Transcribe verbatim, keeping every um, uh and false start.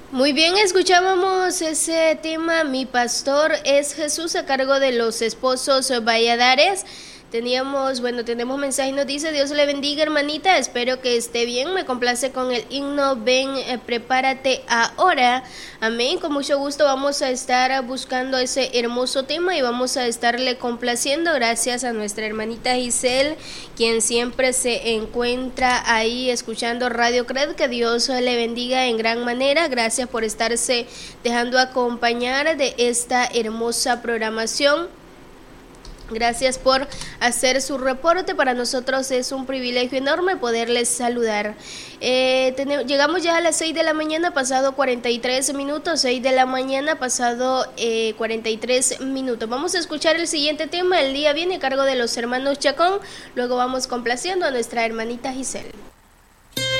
Muy bien, escuchábamos ese tema, Mi Pastor es Jesús, a cargo de los esposos Valladares. Teníamos, bueno, tenemos mensaje y nos dice: Dios le bendiga, hermanita, espero que esté bien. Me complace con el himno Ven, eh, prepárate ahora. Amén. Con mucho gusto vamos a estar buscando ese hermoso tema y vamos a estarle complaciendo. Gracias a nuestra hermanita Giselle, quien siempre se encuentra ahí escuchando Radio Cred. Que Dios le bendiga en gran manera. Gracias por estarse dejando acompañar de esta hermosa programación. Gracias por hacer su reporte. Para nosotros es un privilegio enorme poderles saludar. Eh, tenemos, llegamos ya a las seis de la mañana, pasado cuarenta y tres minutos. seis de la mañana, pasado eh, cuarenta y tres minutos. Vamos a escuchar el siguiente tema. El día viene a cargo de los hermanos Chacón. Luego vamos complaciendo a nuestra hermanita Giselle.